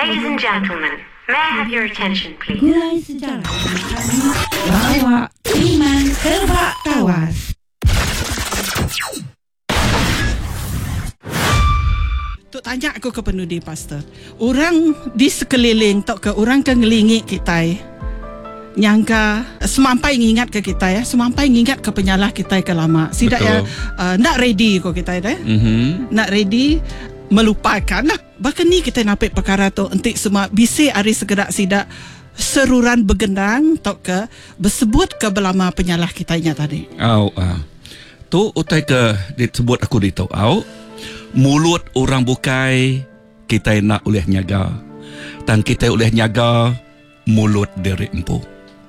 Ladies and gentlemen, may I have your attention, please? Gulai sejarah bawa iman terbak tawas. Tok tanya aku ke penudi pastor. Orang di sekeliling tok ke orang ke ngelingi kita nyangka semampai ngingat ke kita ya, semampai ngingat ke penyalah kita ke lama. Sidak ya nak ready ko kita ya. Nak ready melupakan lah. Bahkan ni kita napik perkara tu entik semua bisi hari segerak sidak seruran begendang tok ke bersebut ke belama penyalah kitanya tadi. Tu utai ke disebut aku di tahu. Mulut orang bukai kita nak oleh nyaga. Dan kita oleh nyaga mulut diri empu.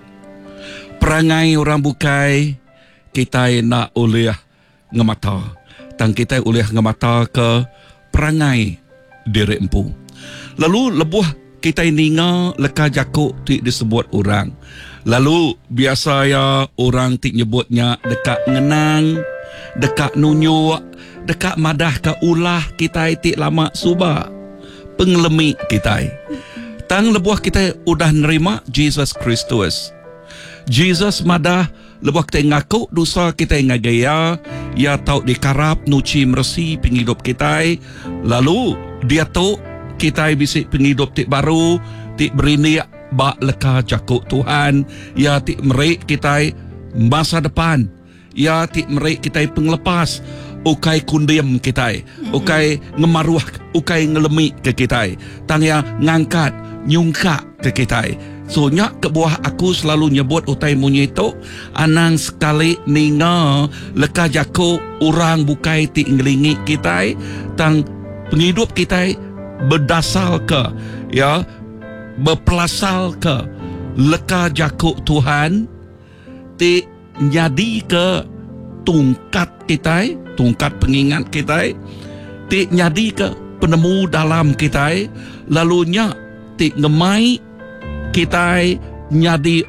Perangai orang bukai kita nak oleh ngemata. Dan kita oleh ngemata ke perangai diri empu. Lalu lebuh kita ninga leka jakuk ti disebut orang. Lalu biasa ya orang ti nyebutnya dekat ngenang, dekat nunyuk, dekat madah ke ulah kita ti lama suba pengelemi kita. Tang lebuh kita udah nerima Jesus Kristus. Jesus madah lebuh kita ngaku dosa kita ngagaya, ya tau dikarap nuci mersi penghidup kita. Lalu dia tahu kita bisik penghidup tik baru, tik berini bak leka jakuk Tuhan, ya tik merik kita masa depan, ya tik merik kita penglepas, ukai kundiam kita, ukai ngemaruah, ukai ngelemi ke kita, tang ya ngangkat, nyungka ke kita. So nyak ke buah aku selalu nyebut utai munyi tu, anang sekali ninga leka jakuk orang bukai tik ngelingi kita, tang penghidup kita berdasar ke ya berpelasal ke leka jakuk Tuhan ti jadi ke tungkat kita, tungkat pengingat kita ti jadi ke penemu dalam kita, lalunya ti ngemai kita jadi